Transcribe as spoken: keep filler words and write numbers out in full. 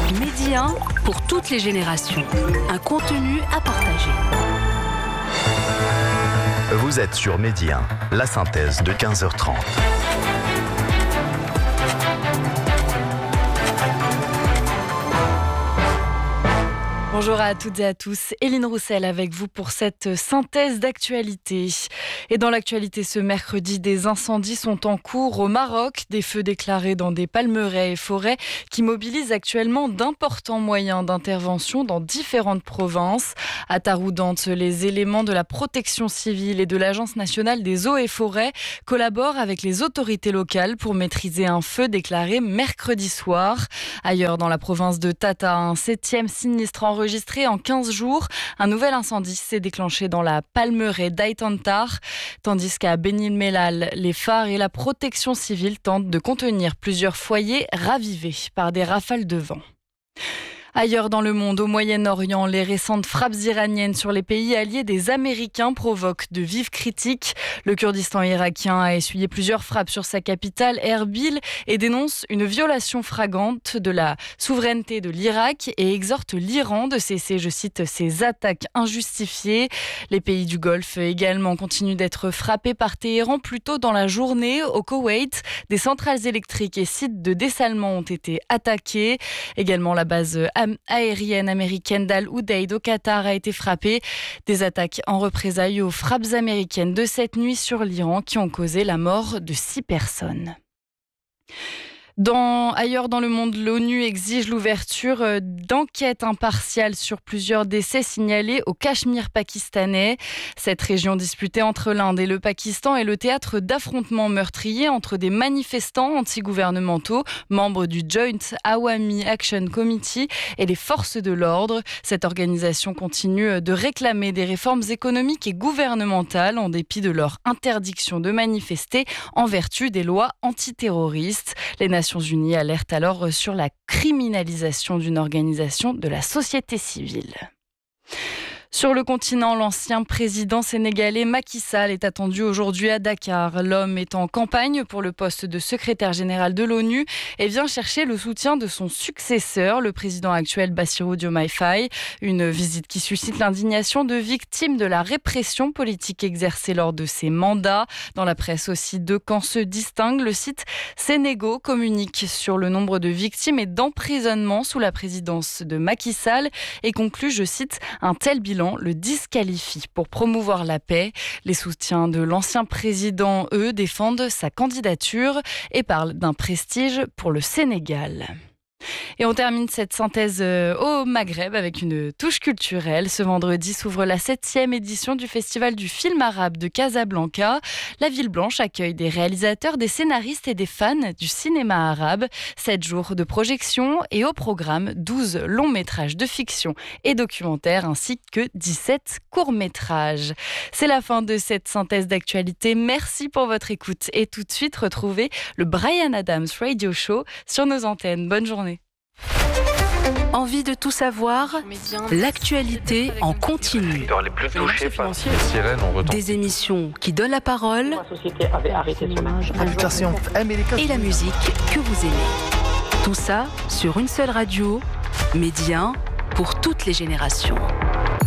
Midi un pour toutes les générations. Un contenu à partager. Vous êtes sur Midi un, la synthèse de quinze heures trente. Bonjour à toutes et à tous, Éline Roussel avec vous pour cette synthèse d'actualité. Et dans l'actualité ce mercredi, des incendies sont en cours au Maroc, des feux déclarés dans des palmeraies et forêts qui mobilisent actuellement d'importants moyens d'intervention dans différentes provinces. À Taroudante, les éléments de la protection civile et de l'Agence nationale des eaux et forêts collaborent avec les autorités locales pour maîtriser un feu déclaré mercredi soir. Ailleurs dans la province de Tata, un septième sinistre enregistré Enregistré en quinze jours. Un nouvel incendie s'est déclenché dans la palmeraie d'Aïtantar, tandis qu'à Benil Mellal, les phares et la protection civile tentent de contenir plusieurs foyers ravivés par des rafales de vent. Ailleurs dans le monde, au Moyen-Orient, les récentes frappes iraniennes sur les pays alliés des Américains provoquent de vives critiques. Le Kurdistan irakien a essuyé plusieurs frappes sur sa capitale, Erbil, et dénonce une violation flagrante de la souveraineté de l'Irak et exhorte l'Iran de cesser, je cite, ces attaques injustifiées. Les pays du Golfe également continuent d'être frappés par Téhéran plus tôt dans la journée. Au Koweït, des centrales électriques et sites de dessalement ont été attaqués. Également, la base aérienne américaine d'Al Udeid au Qatar a été frappée. Des attaques en représailles aux frappes américaines de cette nuit sur l'Iran qui ont causé la mort de six personnes. Dans, ailleurs dans le monde, l'ONU exige l'ouverture d'enquêtes impartiales sur plusieurs décès signalés au Cachemire pakistanais. Cette région disputée entre l'Inde et le Pakistan est le théâtre d'affrontements meurtriers entre des manifestants anti-gouvernementaux, membres du Joint Awami Action Committee et les forces de l'ordre. Cette organisation continue de réclamer des réformes économiques et gouvernementales en dépit de leur interdiction de manifester en vertu des lois antiterroristes. Les Nations Unies alertent alors sur la criminalisation d'une organisation de la société civile. Sur le continent, l'ancien président sénégalais Macky Sall est attendu aujourd'hui à Dakar. L'homme est en campagne pour le poste de secrétaire général de l'ONU et vient chercher le soutien de son successeur, le président actuel Bassirou Diomaye Faye. Une visite qui suscite l'indignation de victimes de la répression politique exercée lors de ses mandats. Dans la presse aussi, deux camps se distinguent. Le site Sénégo communique sur le nombre de victimes et d'emprisonnements sous la présidence de Macky Sall et conclut, je cite, un tel bilan le disqualifie pour promouvoir la paix. Les soutiens de l'ancien président, eux, défendent sa candidature et parlent d'un prestige pour le Sénégal. Et on termine cette synthèse au Maghreb avec une touche culturelle. Ce vendredi s'ouvre la septième édition du Festival du film arabe de Casablanca. La Ville Blanche accueille des réalisateurs, des scénaristes et des fans du cinéma arabe. Sept jours de projection et au programme douze longs métrages de fiction et documentaires ainsi que dix-sept courts métrages. C'est la fin de cette synthèse d'actualité. Merci pour votre écoute et tout de suite retrouvez le Bryan Adams Radio Show sur nos antennes. Bonne journée. Envie de tout savoir? L'actualité en continu. Les plus touchés par les sirènes ont retenti. Des émissions qui donnent la parole. La société avait arrêté son âge. Et la musique que vous aimez. Tout ça sur une seule radio. Midi un pour toutes les générations.